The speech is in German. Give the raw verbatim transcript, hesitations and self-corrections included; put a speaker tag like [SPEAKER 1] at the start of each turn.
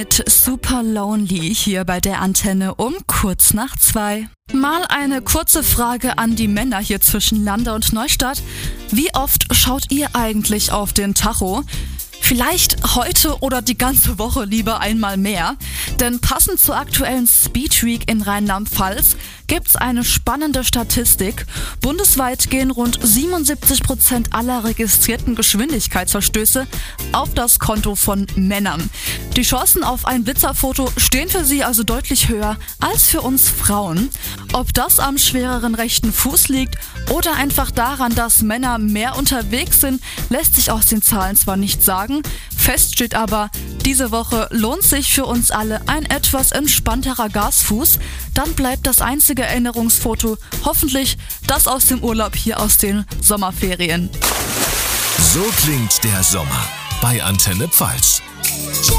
[SPEAKER 1] Mit Super Lonely hier bei der Antenne um kurz nach zwei. Mal eine kurze Frage an die Männer hier zwischen Lande und Neustadt. Wie oft schaut ihr eigentlich auf den Tacho? Vielleicht heute oder die ganze Woche lieber einmal mehr. Denn passend zur aktuellen Speed Week in Rheinland-Pfalz gibt's eine spannende Statistik. Bundesweit gehen rund siebenundsiebzig Prozent aller registrierten Geschwindigkeitsverstöße auf das Konto von Männern. Die Chancen auf ein Blitzerfoto stehen für sie also deutlich höher als für uns Frauen. Ob das am schwereren rechten Fuß liegt oder einfach daran, dass Männer mehr unterwegs sind, lässt sich aus den Zahlen zwar nicht sagen. Fest steht aber, diese Woche lohnt sich für uns alle ein etwas entspannterer Gasfuß. Dann bleibt das einzige Erinnerungsfoto hoffentlich das aus dem Urlaub hier aus den Sommerferien.
[SPEAKER 2] So klingt der Sommer bei Antenne Pfalz.